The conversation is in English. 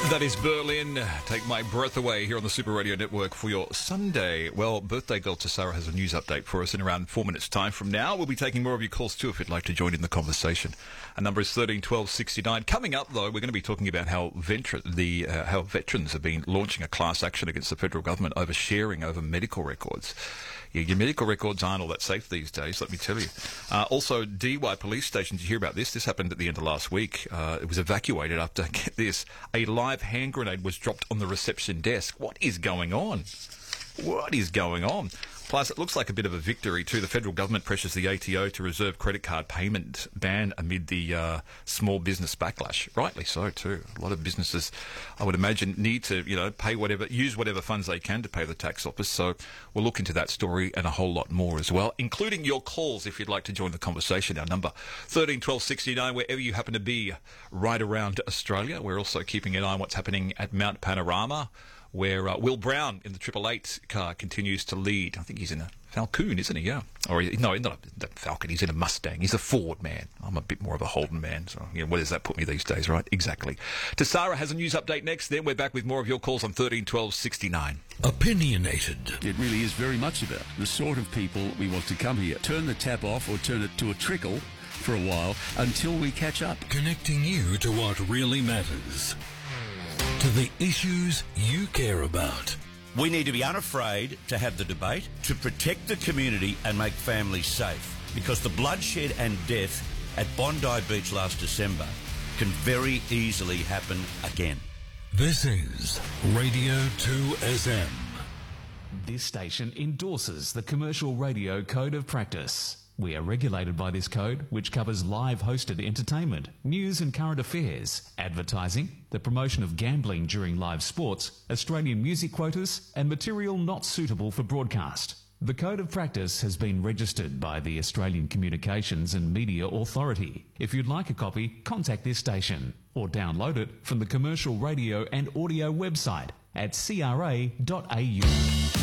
That is Berlin. Take my breath away here on the Super Radio Network for your Sunday. Well, birthday girl Tassara has a news update for us in around 4 minutes' time from now. We'll be taking more of your calls too if you'd like to join in the conversation. Our number is 13 12 69. Coming up, though, we're going to be talking about how veterans have been launching a class action against the federal government over sharing over medical records. Yeah, your medical records aren't all that safe these days, let me tell you. Also, DY police station, did you hear about this? This happened at the end of last week. It was evacuated after, get this, a live hand grenade was dropped on the reception desk. What is going on? What is going on? Plus, it looks like a bit of a victory too. The federal government pressures the ATO to reserve credit card payment ban amid the small business backlash. Rightly so too. A lot of businesses, I would imagine, need to, use whatever funds they can to pay the tax office. So we'll look into that story and a whole lot more as well, including your calls if you'd like to join the conversation. Our number 13 12 69, wherever you happen to be right around Australia. We're also keeping an eye on what's happening at Mount Panorama, where Will Brown in the 888 car continues to lead. I think he's in a Falcon, isn't he? Yeah. Or no, not a Falcon. He's in a Mustang. He's a Ford man. I'm a bit more of a Holden man. So, where does that put me these days, right? Exactly. Tassara has a news update next. Then we're back with more of your calls on 13 12 69. Opinionated. It really is very much about the sort of people we want to come here. Turn the tap off or turn it to a trickle for a while until we catch up. Connecting you to what really matters. To the issues you care about. We need to be unafraid to have the debate, to protect the community and make families safe. Because the bloodshed and death at Bondi Beach last December can very easily happen again. This is Radio 2SM. This station endorses the Commercial Radio Code of Practice. We are regulated by this code, which covers live hosted entertainment, news and current affairs, advertising, the promotion of gambling during live sports, Australian music quotas, and material not suitable for broadcast. The Code of Practice has been registered by the Australian Communications and Media Authority. If you'd like a copy, contact this station or download it from the Commercial Radio and Audio website at cra.au.